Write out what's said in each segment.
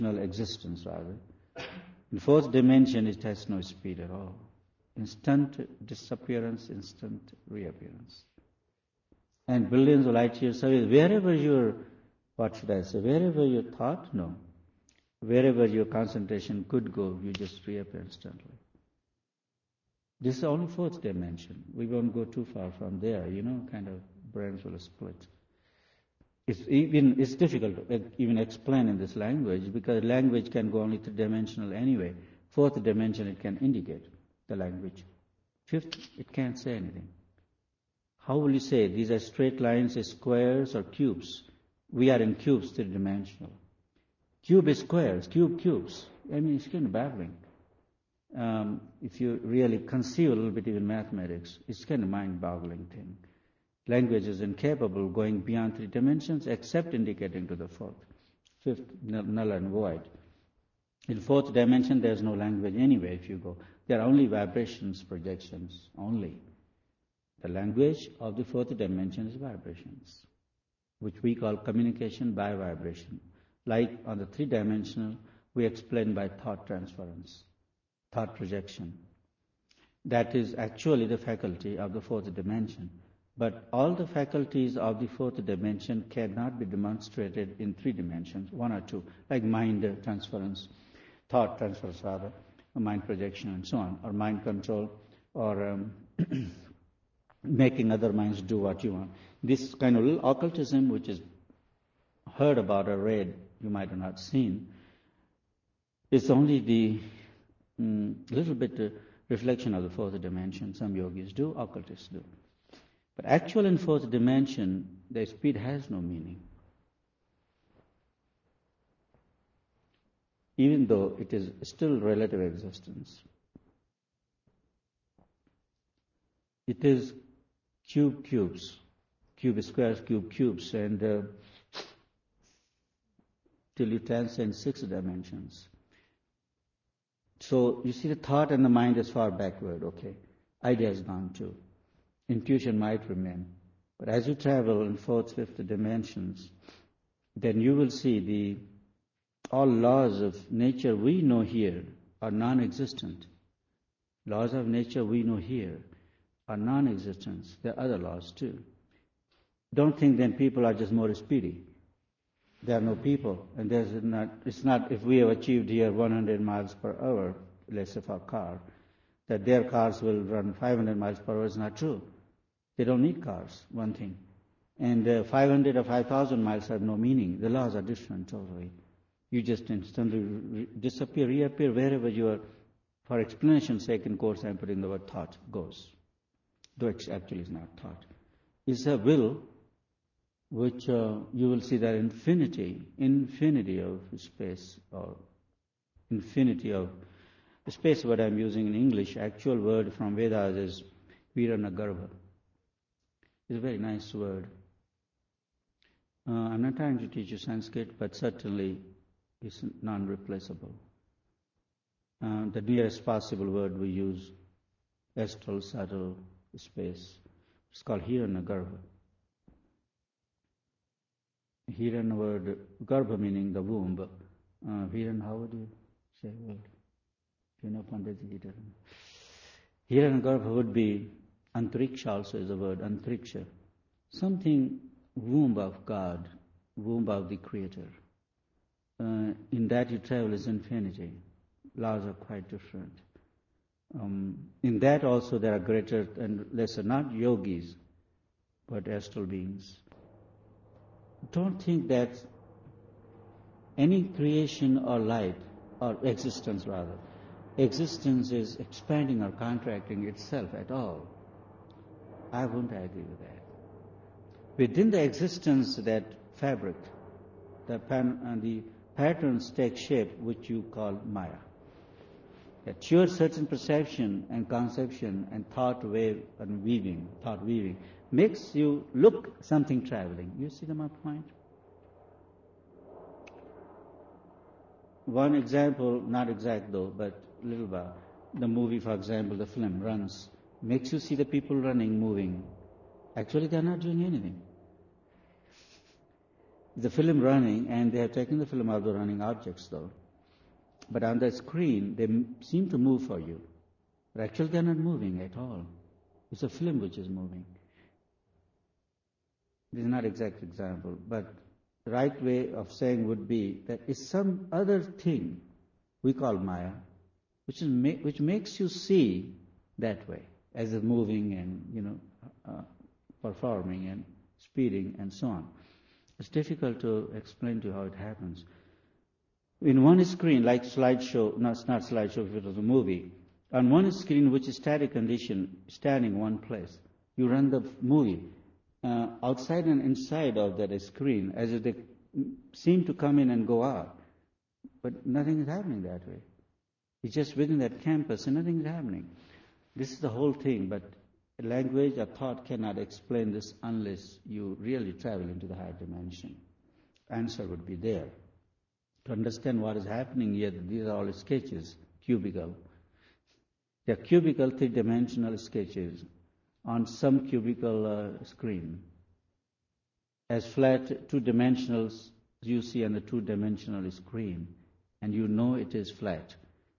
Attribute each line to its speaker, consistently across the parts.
Speaker 1: existence rather. In fourth dimension, it has no speed at all. Instant disappearance, instant reappearance. And billions of light years away, wherever your thought, no. Wherever your concentration could go, you just reappear instantly. This is only fourth dimension. We won't go too far from there, kind of brains will split. It's difficult to even explain in this language because language can go only three-dimensional anyway. Fourth dimension, it can indicate the language. Fifth, it can't say anything. How will you say these are straight lines, squares, or cubes? We are in cubes, three-dimensional. Cube is squares, cubes. It's kind of babbling. If you really conceive a little bit even mathematics, it's kind of mind-boggling thing. Language is incapable of going beyond three dimensions except indicating to the fourth. Fifth, null and void. In fourth dimension, there's no language anyway if you go. There are only vibrations, projections, only. The language of the fourth dimension is vibrations, which we call communication by vibration. Like on the three-dimensional, we explain by thought transference, thought projection. That is actually the faculty of the fourth dimension. But all the faculties of the fourth dimension cannot be demonstrated in three dimensions, one or two, like mind transference, thought transference rather, mind projection and so on, or mind control, or making other minds do what you want. This kind of little occultism, which is heard about or read, you might have not seen, is only the little bit reflection of the fourth dimension. Some yogis do, occultists do. But actually in fourth dimension, the speed has no meaning. Even though it is still relative existence. It is cubes, cube squares, cubes, and till you transcend six dimensions. So you see the thought and the mind is far backward, okay. Idea has gone too. Intuition might remain. But as you travel in fourth, fifth dimensions, then you will see all laws of nature we know here are non-existent. Laws of nature we know here are non-existent. There are other laws too. Don't think then people are just more speedy. There are no people, and it's not if we have achieved here 100 miles per hour, let's say for a car, that their cars will run 500 miles per hour is not true. They don't need cars, one thing. And 500 or 5,000 miles have no meaning. The laws are different totally. You just instantly disappear, reappear wherever you are. For explanation's sake, in course I'm putting the word thought goes. Though it actually is not thought. It's a will which you will see that infinity of space, or infinity of space, what I'm using in English, actual word from Vedas is Viranagarbha. It's a very nice word. I'm not trying to teach you Sanskrit, but certainly it's non-replaceable. The nearest possible word we use, astral, subtle, space, it's called Hiranyagarbha. Hiran word, Garbha meaning the womb. Hiran, how would you say word? You know Panditji, he doesn't. Hiranyagarbha would be, Antariksha also is a word, Antariksha. Something, womb of God, womb of the Creator. In that you travel is infinity. Laws are quite different. In that also there are greater and lesser, not yogis, but astral beings. Don't think that any creation or life, or existence rather, existence is expanding or contracting itself at all. I won't agree with that. Within the existence, that fabric, the patterns take shape, which you call Maya. That your certain perception and conception and thought weaving makes you look something traveling. You see my point? One example, not exact though, but little bit. The movie, for example, the film runs, makes you see the people running, moving. Actually, they're not doing anything. The film running, and they have taken the film of the running objects though. But on the screen, they seem to move for you. But actually they're not moving at all. It's a film which is moving. This is not exact example, but the right way of saying would be that it's some other thing we call Maya, which makes you see that way, as if moving and performing and speeding and so on. It's difficult to explain to you how it happens. In one screen, like slideshow, not slideshow if it was a movie, on one screen which is static condition, standing one place, you run the movie. Outside and inside of that screen, as if they seem to come in and go out. But nothing is happening that way. It's just within that campus and nothing is happening. This is the whole thing, but language or thought cannot explain this unless you really travel into the higher dimension. Answer would be there. To understand what is happening here, these are all sketches, cubical. They are cubical, three-dimensional sketches on some cubical screen. As flat two-dimensionals you see on the two-dimensional screen, and you know it is flat.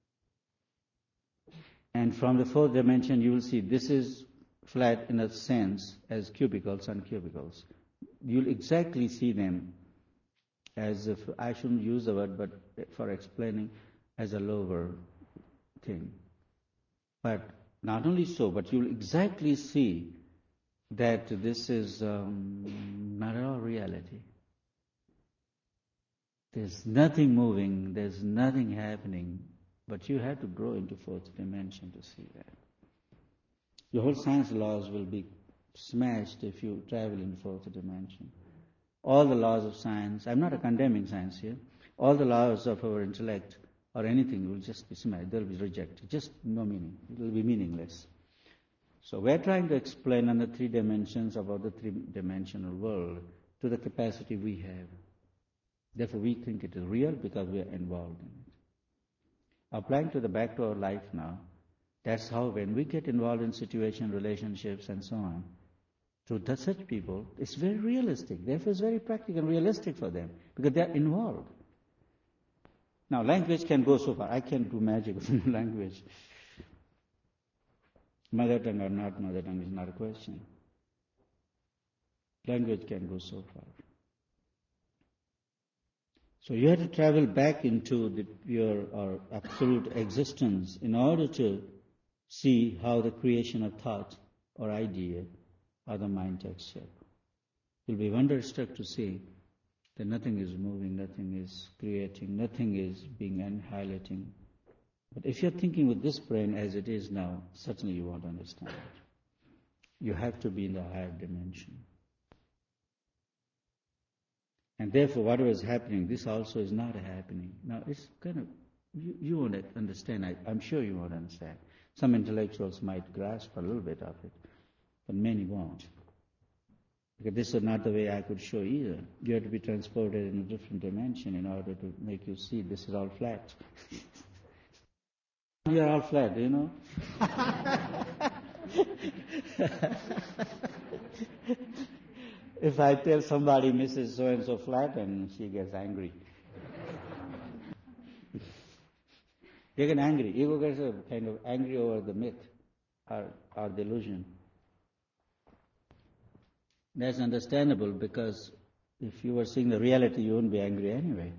Speaker 1: And from the fourth dimension you will see this is flat in a sense as cubicles on cubicles. You'll exactly see them as if, I shouldn't use the word, but for explaining, as a lower thing. But not only so, but you'll exactly see that this is not at all reality. There's nothing moving, there's nothing happening, but you have to grow into fourth dimension to see that. Your whole science laws will be smashed if you travel in fourth dimension. All the laws of science, I'm not condemning science here, all the laws of our intellect or anything will just be smashed, they'll be rejected, just no meaning, it will be meaningless. So we're trying to explain on the three dimensions about the three-dimensional world to the capacity we have. Therefore we think it is real because we are involved in it. Applying to the back to our life now, that's how when we get involved in situation, relationships and so on, to such people, it's very realistic. Therefore it's very practical and realistic for them because they're involved. Now language can go so far. I can do magic with language. Mother tongue or not mother tongue is not a question. Language can go so far. So you have to travel back into the pure or absolute existence in order to see how the creation of thought or idea or the mind takes shape. You'll be wonderstruck to see that nothing is moving, nothing is creating, nothing is being annihilating. But if you're thinking with this brain as it is now, certainly you won't understand it. You have to be in the higher dimension. And therefore, whatever is happening, this also is not happening. Now, it's kind of, you won't understand. I'm sure you won't understand. Some intellectuals might grasp a little bit of it, but many won't. Because this is not the way I could show either. You have to be transported in a different dimension in order to make you see this is all flat. You're all flat, you know? If I tell somebody Mrs. So-and-so flat, and she gets angry. They get angry. Ego gets kind of angry over the myth or delusion. That's understandable because if you were seeing the reality, you wouldn't be angry anyway.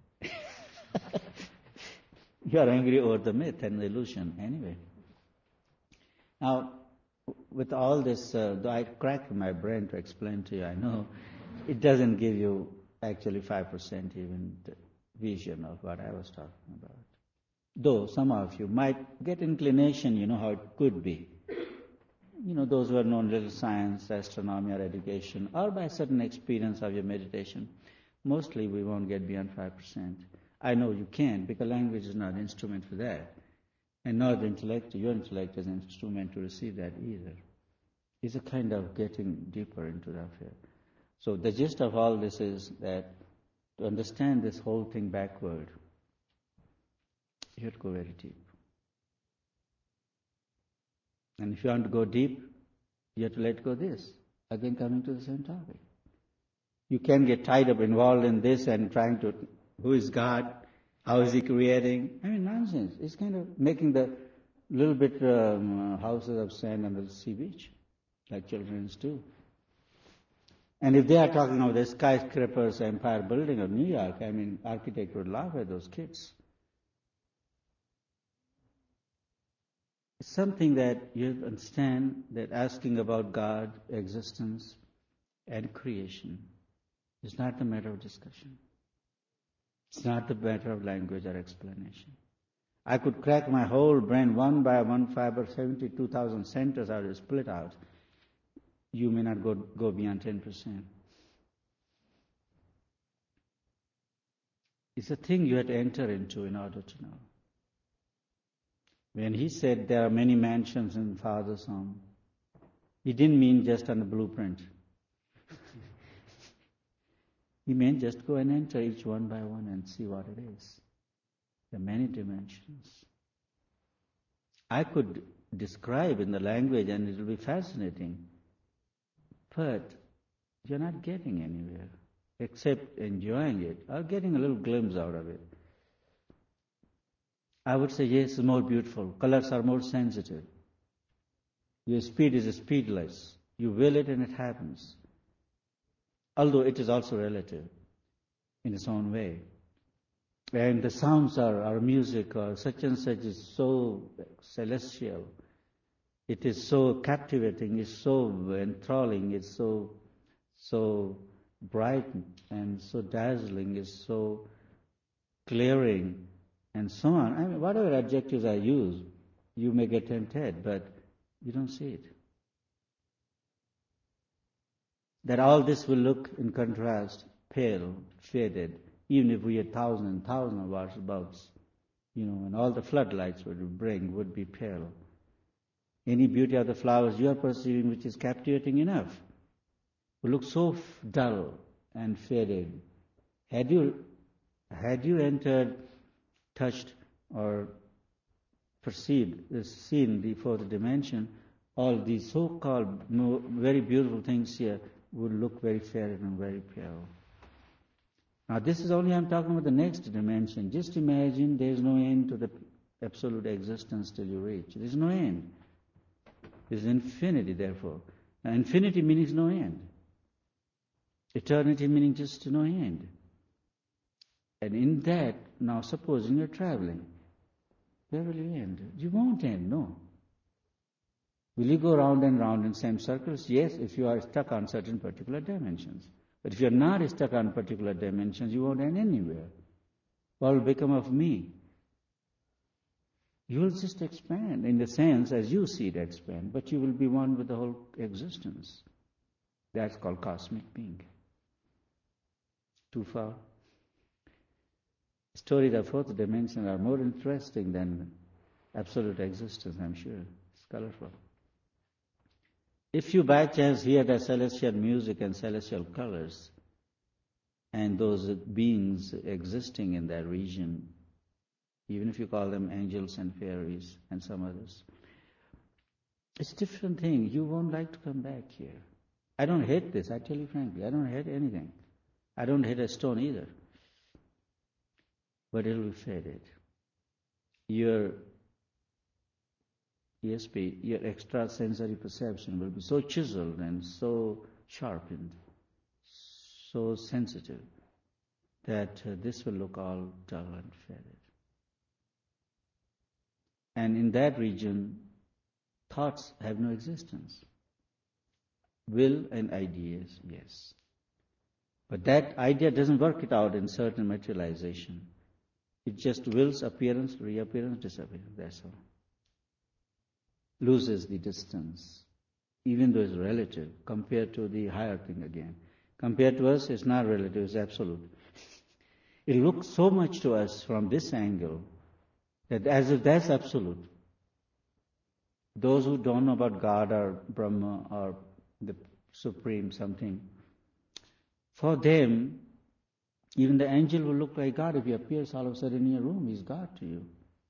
Speaker 1: You are angry over the myth and the illusion anyway. Now, with all this, though I cracked my brain to explain to you, I know it doesn't give you actually 5% even the vision of what I was talking about. Though some of you might get inclination, you know, how it could be. You know, those who are known little science, astronomy or education, or by certain experience of your meditation, mostly we won't get beyond 5%. I know you can, because language is not an instrument for that. And nor the intellect, your intellect is an instrument to receive that either. It's a kind of getting deeper into the affair. So the gist of all this is that to understand this whole thing backward, you have to go very deep. And if you want to go deep, you have to let go this. Again, coming to the same topic. You can get tied up, involved in this and trying to, who is God? How is He creating? I mean, nonsense. It's kind of making the little bit houses of sand on the sea beach, like children do. And if they are talking of the skyscrapers, Empire Building of New York, I mean, architects would laugh at those kids. It's something that you understand, that asking about God, existence, and creation is not a matter of discussion. It's not a matter of language or explanation. I could crack my whole brain one by one fiber, 72,000 centers I will split out. You may not go beyond 10%. It's a thing you have to enter into in order to know. When he said there are many mansions in Father's home, he didn't mean just on the blueprint. He meant just go and enter each one by one and see what it is. There are many dimensions. I could describe in the language and it will be fascinating, but you're not getting anywhere except enjoying it or getting a little glimpse out of it. I would say, yes, it's more beautiful. Colors are more sensitive. Your speed is speedless. You will it and it happens. Although it is also relative in its own way. And the sounds are music or such and such is so celestial. It is so captivating, it's so enthralling, it's so bright and so dazzling, it's so glaring, and so on. I mean, whatever adjectives I use, you may get tempted, but you don't see it. That all this will look, in contrast, pale, faded, even if we had thousands and thousands of watts bulbs, and all the floodlights would be pale. Any beauty of the flowers you are perceiving which is captivating enough will look so dull and faded. Had you entered, touched, or perceived the seen the fourth dimension, all these so-called very beautiful things here would look very faded and very pale. Now this is only I'm talking about the next dimension. Just imagine there is no end to the absolute existence till you reach. There is no end. There is infinity, therefore. Now, infinity means no end. Eternity meaning just no end. And in that, now supposing you're traveling, where will you end? You won't end, no. Will you go round and round in same circles? Yes, if you are stuck on certain particular dimensions. But if you're not stuck on particular dimensions, you won't end anywhere. What will become of me? You will just expand in the sense as you see it expand, but you will be one with the whole existence. That's called cosmic being. Too far? Stories of fourth dimension are more interesting than absolute existence, I'm sure. It's colorful. If you by chance hear the celestial music and celestial colors, and those beings existing in that region, even if you call them angels and fairies and some others, it's a different thing. You won't like to come back here. I don't hate this, I tell you frankly. I don't hate anything. I don't hate a stone either. But it will be faded. Your ESP, your extrasensory perception will be so chiseled and so sharpened, so sensitive, that this will look all dull and faded. And in that region, thoughts have no existence. Will and ideas, yes. But that idea doesn't work it out in certain materialization. It just wills appearance, reappearance, disappearance, that's all. Loses the distance, even though it's relative, compared to the higher thing again. Compared to us, it's not relative, it's absolute. It looks so much to us from this angle that as if that's absolute. Those who don't know about God or Brahma or the Supreme something, for them, even the angel will look like God. If he appears all of a sudden in your room, he's God to you.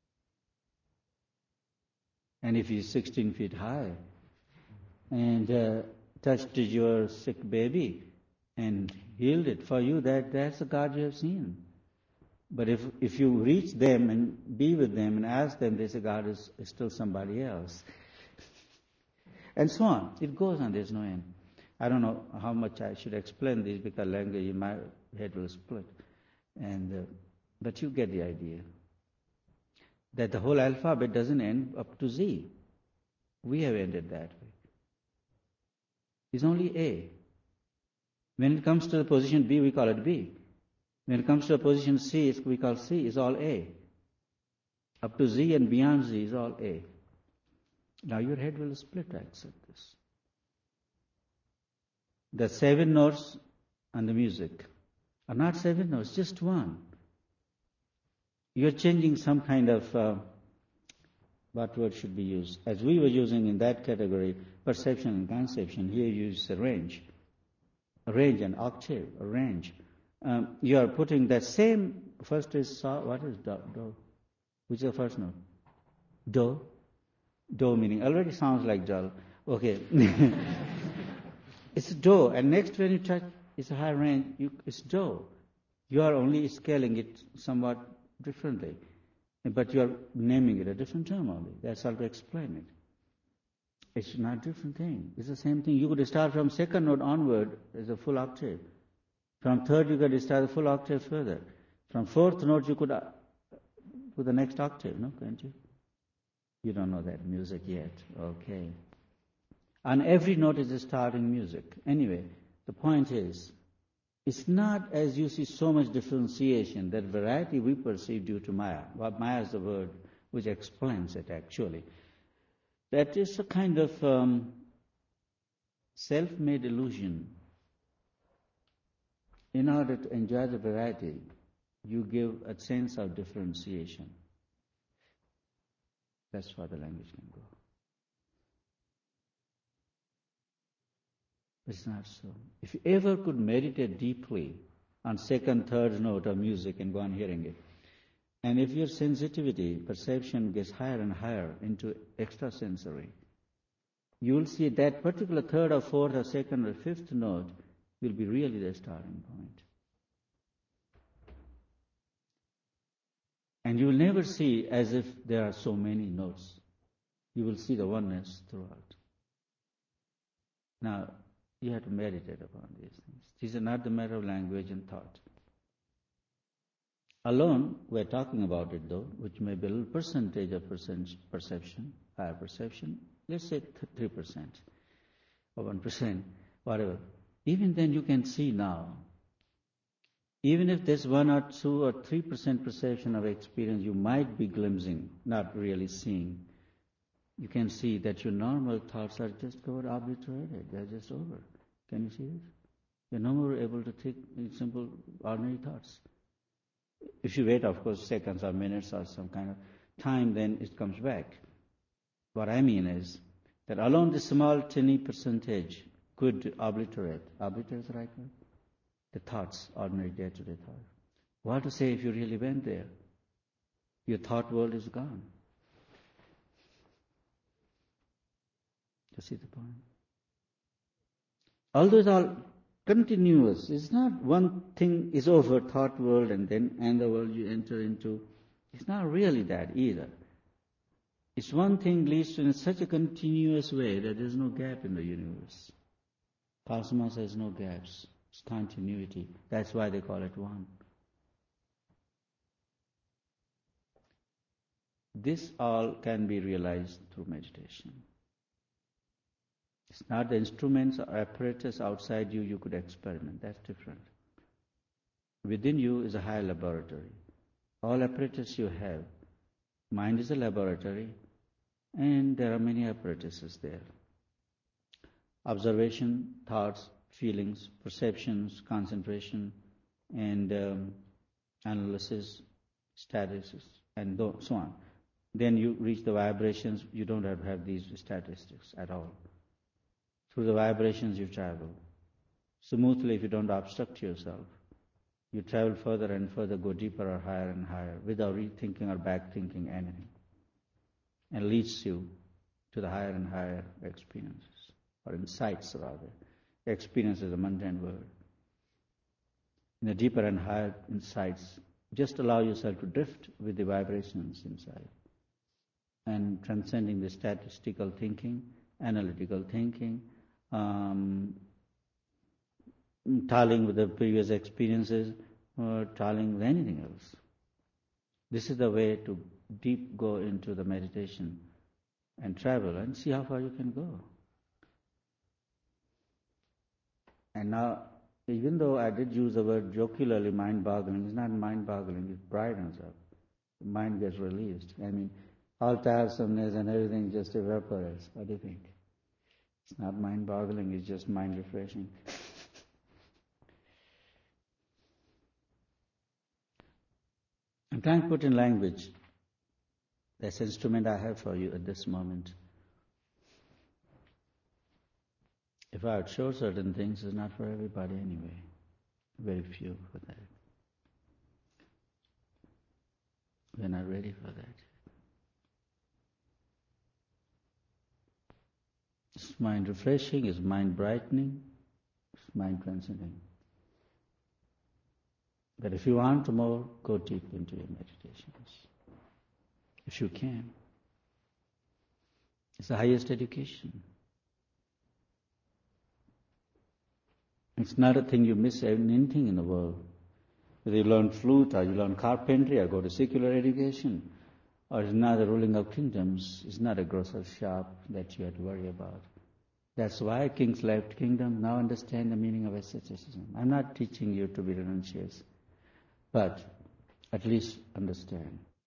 Speaker 1: And if he's 16 feet high and touched your sick baby, and healed it for you, that's the God you have seen. But if you reach them and be with them and ask them, they say God is still somebody else. And so on. It goes on, there's no end. I don't know how much I should explain this because language in my head will split. But you get the idea. That the whole alphabet doesn't end up to Z. We have ended that way. It's only A. When it comes to the position B, we call it B. When it comes to the position C, we call C. It's all A. Up to Z and beyond Z is all A. Now your head will split, I accept this. The 7 notes on the music are not 7 notes, just one. You're changing some kind of, what word should be used? As we were using in that category, perception and conception, here you use a range. A range, an octave, a range. You are putting that same, first is saw, what is do? Do? Which is the first note? Do. Do meaning, already sounds like jal. Okay. It's do, and next when you touch, it's a high range, it's do. You are only scaling it somewhat differently. But you are naming it a different term only. That's how to explain it. It's not a different thing. It's the same thing. You could start from second note onward as a full octave. From third you could start a full octave further. From fourth note you could put the next octave, no, can't you? You don't know that music yet. Okay. On every note is a starting music. Anyway, the point is, it's not as you see so much differentiation, that variety we perceive due to Maya. Well, Maya is the word which explains it actually. That is a kind of self-made illusion. In order to enjoy the variety, you give a sense of differentiation. That's why the language can go. It's not so. If you ever could meditate deeply on second, third note of music and go on hearing it, and if your sensitivity, perception gets higher and higher into extrasensory, you will see that particular third or fourth or second or fifth note will be really the starting point. And you will never see as if there are so many notes. You will see the oneness throughout. Now, you have to meditate upon these things. These are not the matter of language and thought. Alone, we're talking about it though, which may be a little percentage of perception, higher perception, let's say 3% or 1%, whatever. Even then you can see now, even if there's 1 or 2 or 3% perception of experience, you might be glimpsing, not really seeing. You can see that your normal thoughts are just obliterated. They're just over. Can you see it? You're no more able to think simple, ordinary thoughts. If you wait, of course, seconds or minutes or some kind of time, then it comes back. What I mean is that alone this small, tiny percentage could obliterate. Obliterate is the right word? The thoughts, ordinary day-to-day thoughts. What to say if you really went there? Your thought world is gone. You see the point? Although it's all continuous, it's not one thing is over, thought world, and then another world you enter into. It's not really that either. It's one thing leads to in such a continuous way that there's no gap in the universe. Cosmos has no gaps. It's continuity. That's why they call it one. This all can be realized through meditation. It's not the instruments or apparatus outside you, you could experiment. That's different. Within you is a higher laboratory. All apparatus you have. Mind is a laboratory, and there are many apparatuses there. Observation, thoughts, feelings, perceptions, concentration, and analysis, statistics, and so on. Then you reach the vibrations, you don't have these statistics at all. Through the vibrations you travel. Smoothly, if you don't obstruct yourself, you travel further and further, go deeper or higher and higher, without rethinking or backthinking anything. And leads you to the higher and higher experiences, or insights rather. Experience is a mundane word. in the deeper and higher insights. Just allow yourself to drift with the vibrations inside and transcending the statistical thinking, analytical thinking, tallying with the previous experiences, or tallying with anything else. This is the way to deep go into the meditation and travel and see how far you can go. And now, even though I did use the word jocularly mind-boggling, it's not mind-boggling, it brightens up. The mind gets released. I mean, all tiresomeness and everything just evaporates. What do you think? It's not mind-boggling, it's just mind-refreshing. I'm trying to put in language this instrument I have for you at this moment. If I would show certain things, it's not for everybody anyway. Very few for that. We're not ready for that. It's mind refreshing, it's mind brightening, it's mind transcending. But if you want more, go deep into your meditations. If you can. It's the highest education. It's not a thing you miss anything in the world. Whether you learn flute or you learn carpentry or go to secular education, or it's not the ruling of kingdoms, it's not a grocer's shop that you have to worry about. That's why kings left kingdom. Now understand the meaning of asceticism. I'm not teaching you to be renunciates, but at least understand.